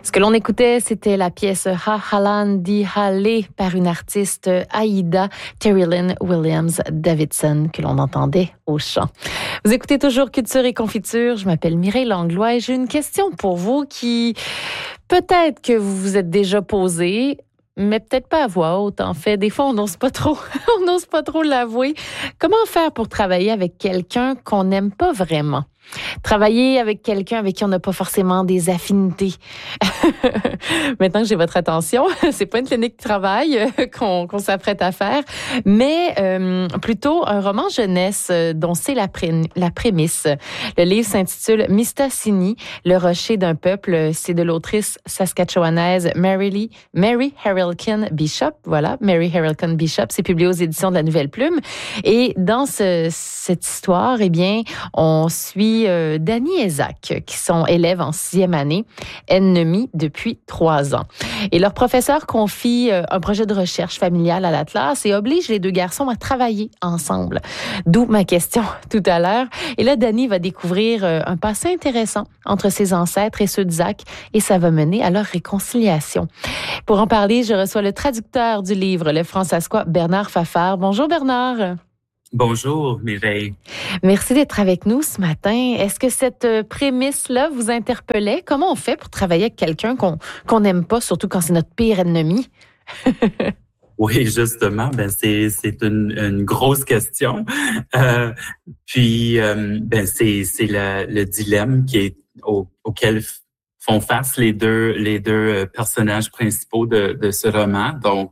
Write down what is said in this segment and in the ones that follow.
Ce que l'on écoutait, c'était la pièce Ha Halan Di Hale par une artiste Aida Terry-Lynn Williams-Davidson que l'on entendait au chant. Vous écoutez toujours Culture et Confiture. Je m'appelle Mireille Langlois et j'ai une question pour vous qui peut-être que vous vous êtes déjà posée, mais peut-être pas à voix haute, en fait. Des fois, on n'ose pas trop, on n'ose pas trop l'avouer. Comment faire pour travailler avec quelqu'un qu'on n'aime pas vraiment? Travailler avec quelqu'un avec qui on n'a pas forcément des affinités. Maintenant que j'ai votre attention, c'est pas une clinique de travail qu'on s'apprête à faire, mais plutôt un roman jeunesse dont c'est la prémisse. Le livre s'intitule Mistassini, le rocher d'un peuple. C'est de l'autrice saskatchewanaise Mary Harrelkin Bishop. Voilà, Mary Harrelkin Bishop. C'est publié aux éditions de la Nouvelle Plume. Et dans cette histoire, eh bien, on suit Dany et Zach, qui sont élèves en 6e année, ennemis depuis 3 ans. Et leur professeur confie un projet de recherche familiale à l'Atlas et oblige les 2 garçons à travailler ensemble. D'où ma question tout à l'heure. Et là, Dany va découvrir un passé intéressant entre ses ancêtres et ceux de Zach, et ça va mener à leur réconciliation. Pour en parler, je reçois le traducteur du livre, le fransaskois Bernard Fafard. Bonjour Bernard. Bonjour, Mireille. Merci d'être avec nous ce matin. Est-ce que cette prémisse-là vous interpellait? Comment on fait pour travailler avec quelqu'un qu'on n'aime pas, surtout quand c'est notre pire ennemi? Oui, justement, c'est une grosse question. C'est le dilemme auquel font face les deux personnages principaux de ce roman. Donc,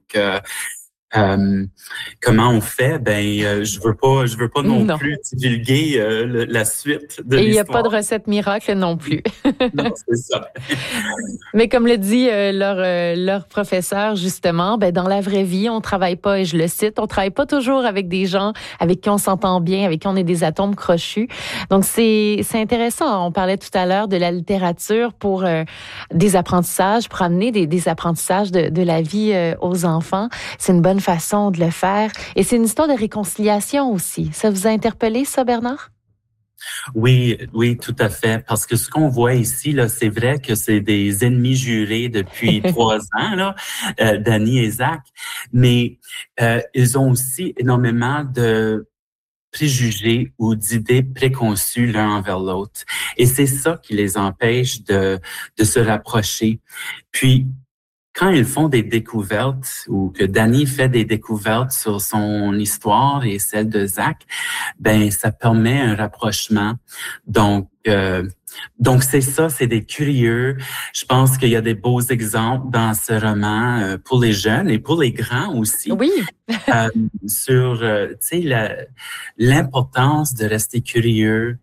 comment on fait? Je veux pas non plus divulguer la suite de l'histoire. Et il n'y a pas de recette miracle non plus. Non, c'est ça. Mais comme le dit leur professeur, justement, dans la vraie vie, on travaille pas, et je le cite, on travaille pas toujours avec des gens avec qui on s'entend bien, avec qui on est des atomes crochus. Donc, c'est intéressant. On parlait tout à l'heure de la littérature pour des apprentissages, pour amener des apprentissages de la vie aux enfants. C'est une bonne façon de le faire. Et c'est une histoire de réconciliation aussi. Ça vous a interpellé, ça, Bernard? Oui, tout à fait. Parce que ce qu'on voit ici, là, c'est vrai que c'est des ennemis jurés depuis 3 ans, là, Dany et Zach. Mais ils ont aussi énormément de préjugés ou d'idées préconçues l'un envers l'autre. Et c'est ça qui les empêche de se rapprocher. Puis, quand ils font des découvertes ou que Dany fait des découvertes sur son histoire et celle de Zach, ça permet un rapprochement. Donc c'est ça, c'est des curieux. Je pense qu'il y a des beaux exemples dans ce roman pour les jeunes et pour les grands aussi. Oui. Sur l'importance de rester curieux,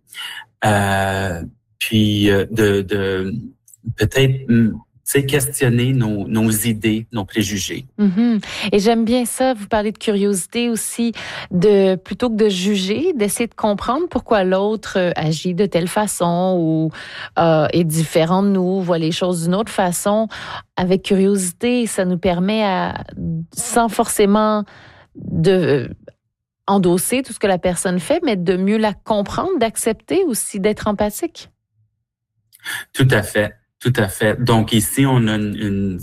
puis de peut-être questionner nos idées, nos préjugés. Mm-hmm. Et j'aime bien ça, vous parlez de curiosité aussi, plutôt que de juger, d'essayer de comprendre pourquoi l'autre agit de telle façon ou est différent de nous, voit les choses d'une autre façon. Avec curiosité, ça nous permet sans forcément endosser tout ce que la personne fait, mais de mieux la comprendre, d'accepter aussi, d'être empathique. Tout à fait. Tout à fait. Donc ici, on a une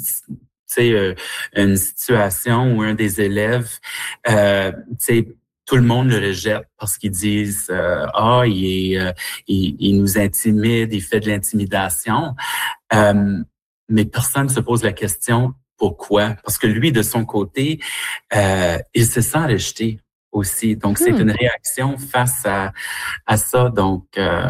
situation où un des élèves, tout le monde le rejette parce qu'ils disent il nous intimide, il fait de l'intimidation. Mais personne ne se pose la question pourquoi? Parce que lui, de son côté, il se sent rejeté aussi. Donc c'est une réaction face à ça. Donc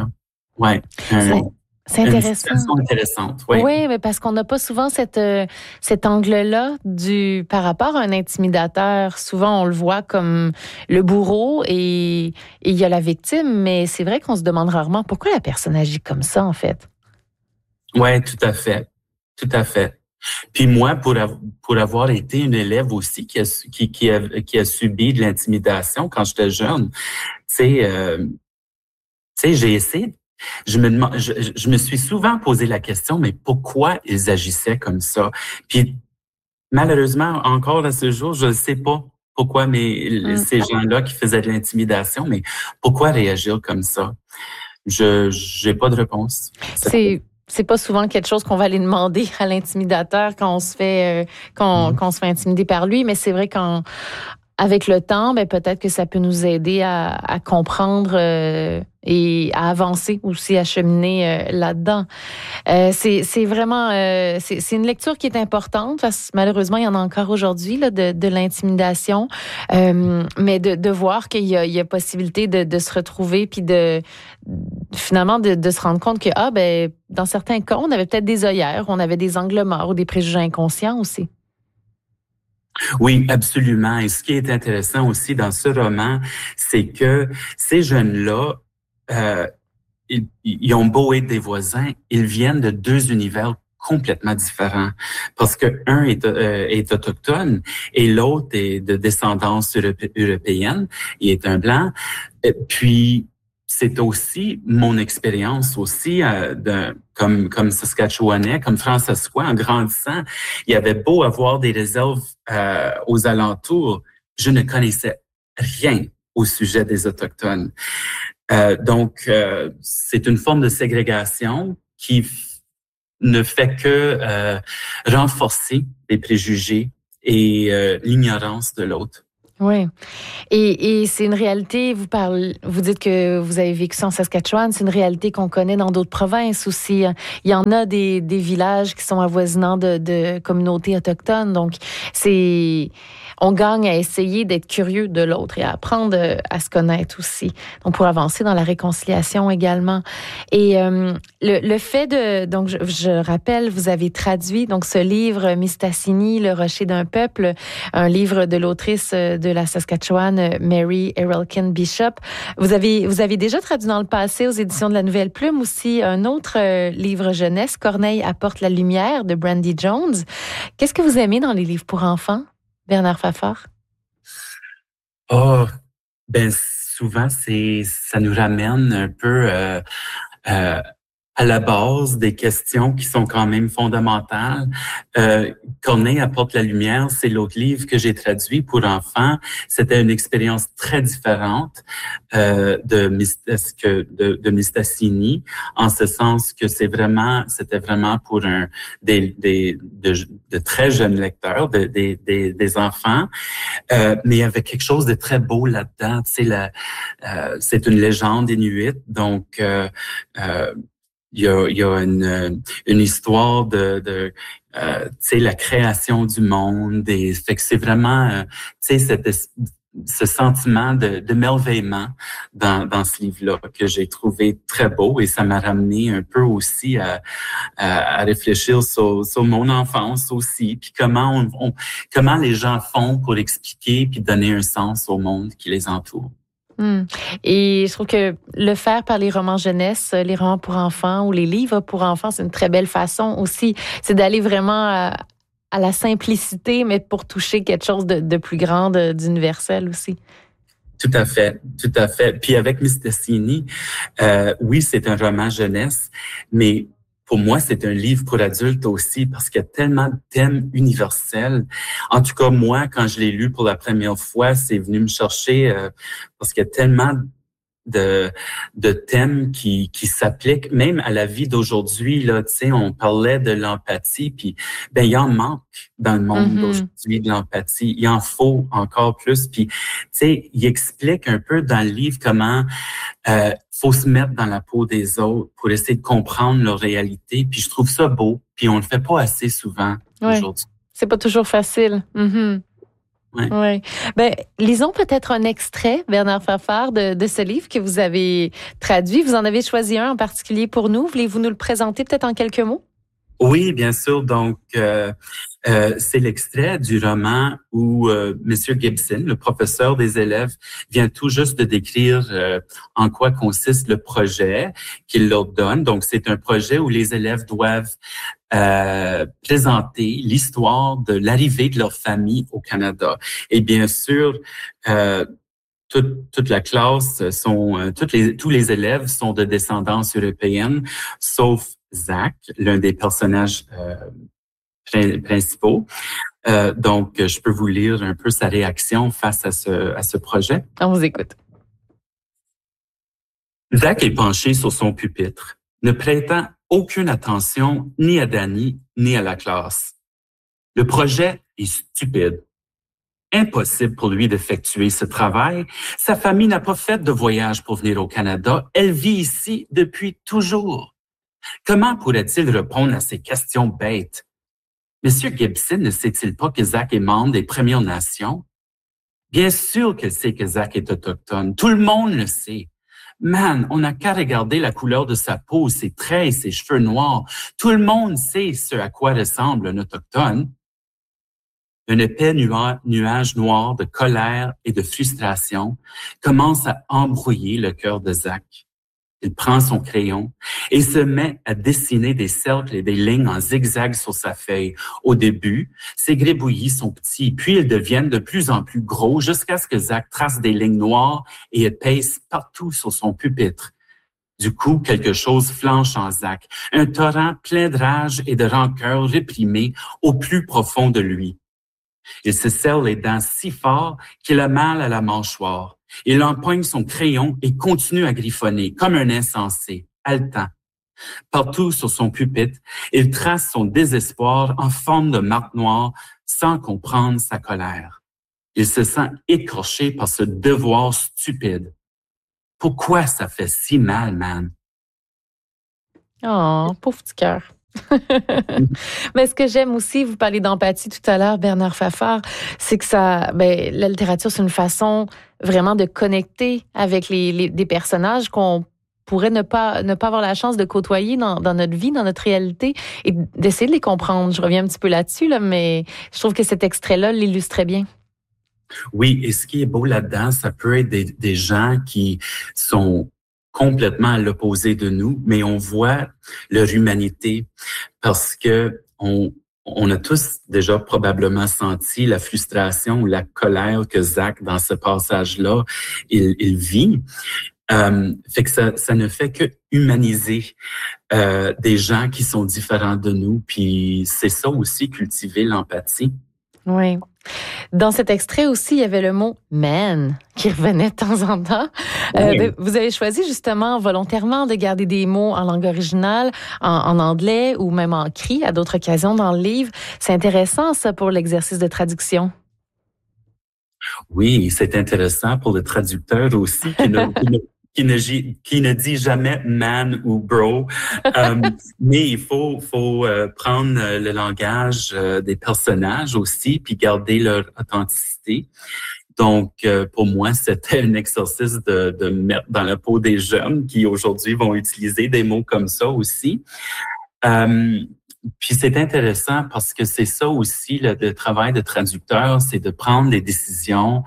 c'est intéressant. Une situation intéressante, oui. Oui, mais parce qu'on n'a pas souvent cet angle-là par rapport à un intimidateur. Souvent, on le voit comme le bourreau et il y a la victime, mais c'est vrai qu'on se demande rarement pourquoi la personne agit comme ça, en fait. Oui, tout à fait. Tout à fait. Puis moi, pour avoir été une élève aussi qui a subi de l'intimidation quand j'étais jeune, j'ai essayé. Je me suis souvent posé la question, mais pourquoi ils agissaient comme ça? Puis, malheureusement, encore à ce jour, je ne sais pas pourquoi ces gens-là qui faisaient de l'intimidation, mais pourquoi réagir comme ça? Je n'ai pas de réponse. C'est pas souvent quelque chose qu'on va aller demander à l'intimidateur quand on se fait qu'on se fait intimider par lui, mais c'est vrai qu'avec le temps, ben peut-être que ça peut nous aider à comprendre et à avancer aussi, à cheminer là-dedans. C'est vraiment c'est une lecture qui est importante parce que malheureusement il y en a encore aujourd'hui là de l'intimidation, mais de voir qu'il y a possibilité de se retrouver puis finalement de se rendre compte que ben dans certains cas on avait peut-être des œillères, on avait des angles morts ou des préjugés inconscients aussi. Oui, absolument. Et ce qui est intéressant aussi dans ce roman, c'est que ces jeunes-là, ils ont beau être des voisins, ils viennent de deux univers complètement différents parce que un est autochtone et l'autre est de descendance européenne. Il est un blanc. Puis c'est aussi mon expérience aussi comme Saskatchewanais, comme François, en grandissant. Il y avait beau avoir des réserves aux alentours, je ne connaissais rien au sujet des Autochtones. Donc, c'est une forme de ségrégation qui ne fait que renforcer les préjugés et l'ignorance de l'autre. Oui. Et c'est une réalité, vous dites que vous avez vécu ça en Saskatchewan, c'est une réalité qu'on connaît dans d'autres provinces aussi. Il y en a des villages qui sont avoisinants de communautés autochtones, donc on gagne à essayer d'être curieux de l'autre et à apprendre à se connaître aussi. Donc, pour avancer dans la réconciliation également. Et le fait donc, je rappelle, vous avez traduit donc ce livre, Mistassini, Le rocher d'un peuple, un livre de l'autrice de la Saskatchewan, Mary Erelkin Bishop. Vous avez déjà traduit dans le passé aux éditions de La Nouvelle Plume aussi un autre livre jeunesse, Corneille apporte la lumière, de Brandy Jones. Qu'est-ce que vous aimez dans les livres pour enfants, Bernard Fafard? Oh, ben souvent ça nous ramène un peu à la base des questions qui sont quand même fondamentales. Corneille apporte la lumière, c'est l'autre livre que j'ai traduit pour enfants. C'était une expérience très différente de Mistassini, en ce sens que c'était vraiment pour de très jeunes lecteurs, des enfants, mais il y avait quelque chose de très beau là-dedans. Tu sais, c'est une légende inuite, donc il y a une histoire de tu sais, la création du monde, et fait que c'est vraiment tu sais, ce sentiment de merveillement dans ce livre-là que j'ai trouvé très beau, et ça m'a ramené un peu aussi à réfléchir sur mon enfance aussi, puis comment les gens font pour expliquer puis donner un sens au monde qui les entoure. Et je trouve que le faire par les romans jeunesse, les romans pour enfants ou les livres pour enfants, c'est une très belle façon aussi. C'est d'aller vraiment à la simplicité, mais pour toucher quelque chose de plus grand, d'universel aussi. Tout à fait, tout à fait. Puis avec Mistassini, oui, c'est un roman jeunesse, mais pour moi, c'est un livre pour adultes aussi parce qu'il y a tellement de thèmes universels. En tout cas, moi, quand je l'ai lu pour la première fois, c'est venu me chercher parce qu'il y a tellement de thèmes qui s'appliquent même à la vie d'aujourd'hui. Là, tu sais, on parlait de l'empathie, puis il y en manque dans le monde d'aujourd'hui, de l'empathie. Il en faut encore plus. Puis, tu sais, il explique un peu dans le livre comment faut se mettre dans la peau des autres pour essayer de comprendre leur réalité. Puis je trouve ça beau. Puis on le fait pas assez souvent aujourd'hui. C'est pas toujours facile. Ouais. Ben, lisons peut-être un extrait, Bernard Fafard, de ce livre que vous avez traduit. Vous en avez choisi un en particulier pour nous. Voulez-vous nous le présenter peut-être en quelques mots? Oui, bien sûr. Donc, c'est l'extrait du roman où Monsieur Gibson, le professeur des élèves, vient tout juste de décrire en quoi consiste le projet qu'il leur donne. Donc, c'est un projet où les élèves doivent présenter l'histoire de l'arrivée de leur famille au Canada. Et bien sûr, toute la classe tous les élèves sont de descendance européenne, sauf Zach, l'un des personnages principaux. Donc, je peux vous lire un peu sa réaction face à ce projet. On vous écoute. Zach est penché sur son pupitre, ne prêtant aucune attention ni à Danny ni à la classe. Le projet est stupide. Impossible pour lui d'effectuer ce travail. Sa famille n'a pas fait de voyage pour venir au Canada. Elle vit ici depuis toujours. Comment pourrait-il répondre à ces questions bêtes? Monsieur Gibson ne sait-il pas que Zach est membre des Premières Nations? Bien sûr qu'il sait que Zach est autochtone. Tout le monde le sait. Man, on n'a qu'à regarder la couleur de sa peau, ses traits et ses cheveux noirs. Tout le monde sait ce à quoi ressemble un autochtone. Un épais nuage noir de colère et de frustration commence à embrouiller le cœur de Zach. Il prend son crayon et se met à dessiner des cercles et des lignes en zigzag sur sa feuille. Au début, ses gribouillis sont petits, puis ils deviennent de plus en plus gros jusqu'à ce que Zach trace des lignes noires et épaisses partout sur son pupitre. Du coup, quelque chose flanche en Zach, un torrent plein de rage et de rancœur réprimée au plus profond de lui. Il se serre les dents si fort qu'il a mal à la mâchoire. Il empoigne son crayon et continue à griffonner comme un insensé, haletant. Partout sur son pupitre, il trace son désespoir en forme de marque noire sans comprendre sa colère. Il se sent écorché par ce devoir stupide. Pourquoi ça fait si mal, man? Oh, pauvre petit cœur. Mais ce que j'aime aussi, vous parlez d'empathie tout à l'heure, Bernard Fafard, c'est que la littérature, c'est une façon vraiment de connecter avec des personnages qu'on pourrait ne pas avoir la chance de côtoyer dans notre vie, dans notre réalité, et d'essayer de les comprendre. Je reviens un petit peu là-dessus, mais je trouve que cet extrait-là l'illustrait bien. Oui, et ce qui est beau là-dedans, ça peut être des gens qui sont complètement à l'opposé de nous, mais on voit leur humanité parce que on a tous déjà probablement senti la frustration ou la colère que Zach, dans ce passage-là, il vit. Fait que ça ne fait que humaniser des gens qui sont différents de nous, puis c'est ça aussi, cultiver l'empathie. Oui. Dans cet extrait aussi, il y avait le mot « man » qui revenait de temps en temps. Oui. Vous avez choisi justement volontairement de garder des mots en langue originale, en anglais ou même en cri à d'autres occasions dans le livre. C'est intéressant, ça, pour l'exercice de traduction. Oui, c'est intéressant pour le traducteur aussi qui ne dit jamais man ou bro, mais il faut prendre le langage des personnages aussi puis garder leur authenticité. Donc pour moi, c'était un exercice de mettre dans la peau des jeunes qui aujourd'hui vont utiliser des mots comme ça aussi. Puis c'est intéressant parce que c'est ça aussi le travail de traducteur, c'est de prendre des décisions.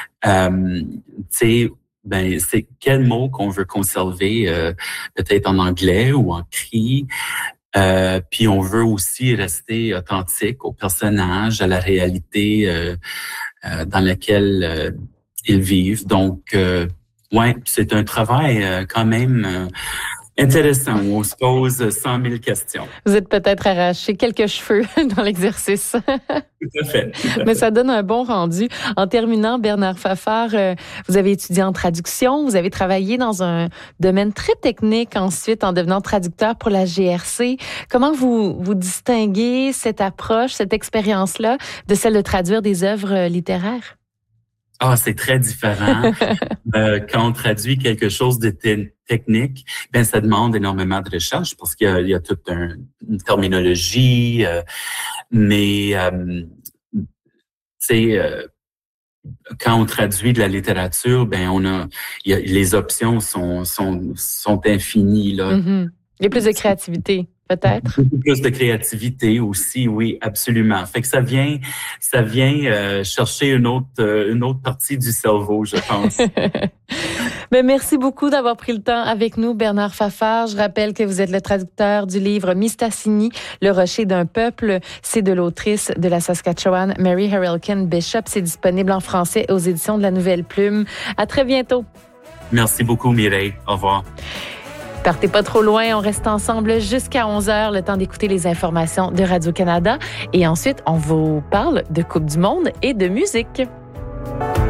C'est quel mot qu'on veut conserver, peut-être en anglais ou en cri. Puis on veut aussi rester authentique au personnage, à la réalité dans laquelle ils vivent. Donc, c'est un travail quand même intéressant où on se pose 100 000 questions. Vous êtes peut-être arraché quelques cheveux dans l'exercice. Tout à fait. Mais ça donne un bon rendu. En terminant, Bernard Fafard, vous avez étudié en traduction, vous avez travaillé dans un domaine très technique ensuite en devenant traducteur pour la GRC. Comment vous distinguez cette approche, cette expérience-là de celle de traduire des œuvres littéraires? Ah, c'est très différent. Quand on traduit quelque chose de technique, ben ça demande énormément de recherche parce qu'il y a toute une terminologie, mais quand on traduit de la littérature, ben les options sont infinies là. Mm-hmm. Il y a plus de créativité. Peut-être. Beaucoup plus de créativité aussi, oui, absolument. Fait que ça vient chercher une autre partie du cerveau, je pense. Mais merci beaucoup d'avoir pris le temps avec nous, Bernard Fafard. Je rappelle que vous êtes le traducteur du livre Mistassini, Le rocher d'un peuple. C'est de l'autrice de la Saskatchewan, Mary Harrelkin Bishop. C'est disponible en français aux éditions de La Nouvelle Plume. À très bientôt. Merci beaucoup, Mireille. Au revoir. Partez pas trop loin, on reste ensemble jusqu'à 11h, le temps d'écouter les informations de Radio-Canada. Et ensuite, on vous parle de Coupe du Monde et de musique.